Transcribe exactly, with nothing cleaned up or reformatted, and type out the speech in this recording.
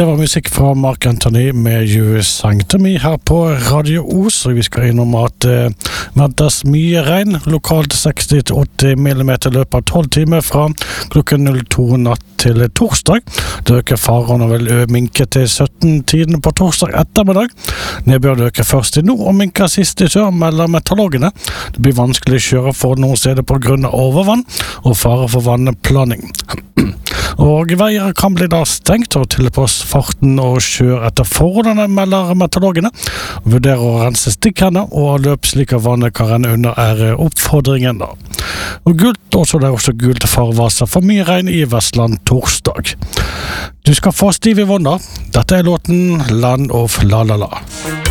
Det var musikk fra Mark Anthony med You Sang To Me her på Radio Os, og vi skal innom at det eh, ventes mye regn, lokalt seksti til åtti millimeter løpet av tolv timer fra klokken to natt til torsdag. Det øker faren og vil minke til sytten tiden på torsdag ettermiddag. Nedbør øker først i nord og minker sist i sør, melder meteorologene. Det blir vanskelig å kjøre for noen steder på grunn av overvann og fare for vannplaning. Og veier kan bli da stengt og tilpass farten og kjør etter forholdene, melder meteorologene. Vurderer å rense stikkene og løp slik at vannet kan renne under er oppfordringen da. Og gult, også det er også gult farvarsel for mye regn i Vestland torsdag. Du skal få Stevie Wonder. Dette er låten Land of La La La.